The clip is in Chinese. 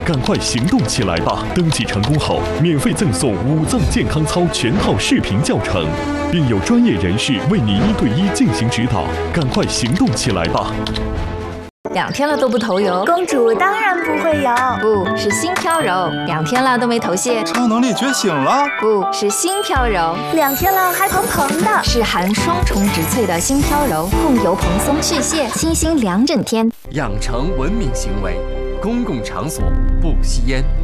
赶快行动起来吧！登记成功后，免费赠送5脏健康操全套视频教程，并有专业人士为你1对1进行指导。赶快行动起来吧 ！2天了都不头油， 公主当然不会油， 不是心飘柔；2天了都没头屑， 超能力觉醒了， 不是心飘柔 ；2天了还蓬蓬的， 是含双重植萃的心飘柔，控油蓬松去屑，清新2整天。 养成文明行为，公共场所不吸烟。